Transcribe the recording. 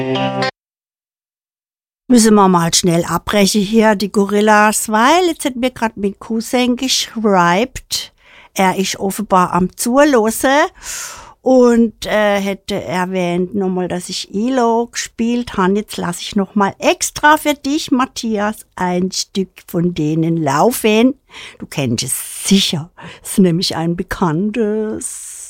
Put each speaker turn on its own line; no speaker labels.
Müssen wir mal schnell abbrechen hier, die Gorillas, weil jetzt hat mir gerade mein Cousin geschrieben, er ist offenbar am Zuhören und hätte erwähnt nochmal, dass ich ELO gespielt habe. Jetzt lasse ich nochmal extra für dich, Matthias, ein Stück von denen laufen. Du kennst es sicher, es ist nämlich ein bekanntes.